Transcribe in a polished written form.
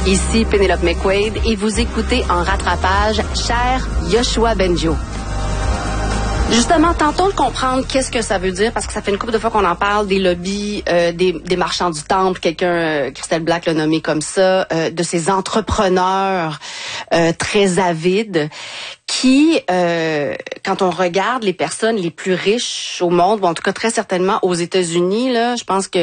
Ici Pénélope McQuaid et vous écoutez en rattrapage Cher Yoshua Bengio. Justement, tentons de comprendre qu'est-ce que ça veut dire, parce que ça fait une couple de fois qu'on en parle, des lobbies, des marchands du temple, Christelle Black l'a nommé comme ça, de ces entrepreneurs très avides qui, quand on regarde les personnes les plus riches au monde, ou en tout cas très certainement aux États-Unis, là, je pense que